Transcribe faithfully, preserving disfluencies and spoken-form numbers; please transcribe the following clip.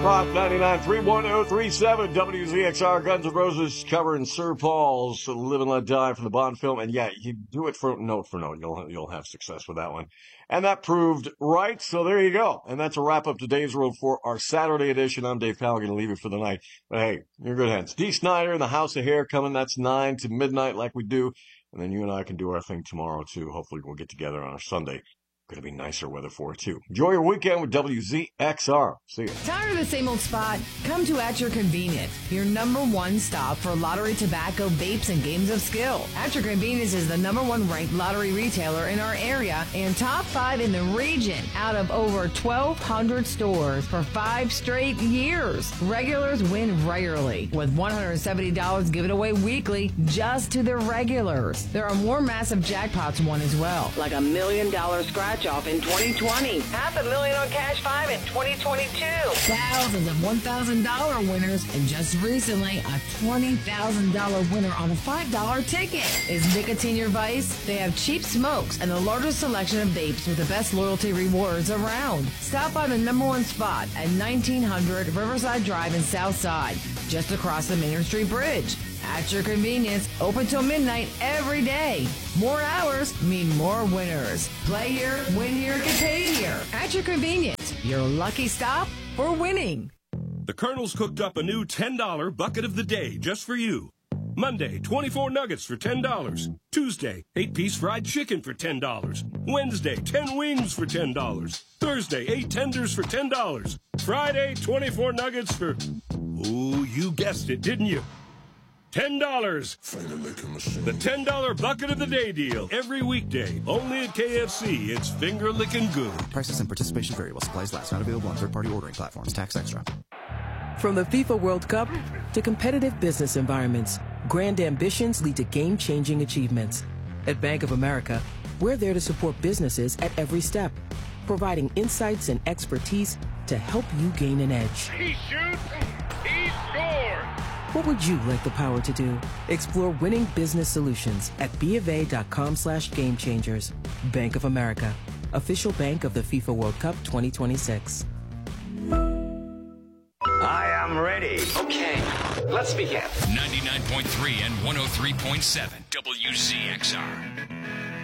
five nine nine, three one zero three seven. W Z X R, Guns N' Roses covering Sir Paul's Live and Let Die from the Bond film. And yeah, you do it for note for note. You'll, you'll have success with that one. And that proved right. So there you go. And that's a wrap up today's World for our Saturday edition. I'm Dave Powell, going to leave you for the night. But hey, you're good hands. Dee Snider and the House of Hair coming. That's nine to midnight like we do. And then you and I can do our thing tomorrow too. Hopefully we'll get together on our Sunday. Going to be nicer weather for it, too. Enjoy your weekend with W Z X R. See ya. Tired of the same old spot? Come to At Your Convenience, your number one stop for lottery, tobacco, vapes, and games of skill. At Your Convenience is the number one ranked lottery retailer in our area and top five in the region out of over twelve hundred stores for five straight years. Regulars win regularly, with one hundred seventy dollars given away weekly just to the regulars. There are more massive jackpots won as well, like a million dollar scratch off in twenty twenty, half a million on Cash five in twenty twenty-two, thousands of one thousand dollars winners, and just recently, a twenty thousand dollars winner on a five dollar ticket. Is nicotine your vice? They have cheap smokes and the largest selection of vapes with the best loyalty rewards around. Stop by the number one spot at nineteen hundred Riverside Drive in Southside, just across the Main Street Bridge. At Your Convenience, open till midnight every day. More hours mean more winners. Play here, win here, get paid here. At Your Convenience, your lucky stop for winning. The Colonel's cooked up a new ten dollar bucket of the day just for you. Monday, twenty-four nuggets for ten dollars. Tuesday, eight piece fried chicken for ten dollars. Wednesday, ten wings for ten dollars. Thursday, eight tenders for ten dollars. Friday, twenty-four nuggets for... Ooh, you guessed it, didn't you? ten dollars. The ten dollar bucket of the day deal. Every weekday. Only at K F C. It's finger licking good. Prices and participation vary while supplies last. Not available on third-party ordering platforms. Tax extra. From the FIFA World Cup to competitive business environments, grand ambitions lead to game-changing achievements. At Bank of America, we're there to support businesses at every step, providing insights and expertise to help you gain an edge. He shoots, he scores! What would you like the power to do? Explore winning business solutions at BofA.com slash game changers. Bank of America, official bank of the FIFA World Cup twenty twenty-six. I am ready. Okay, let's begin. ninety-nine point three and one oh three point seven W Z X R.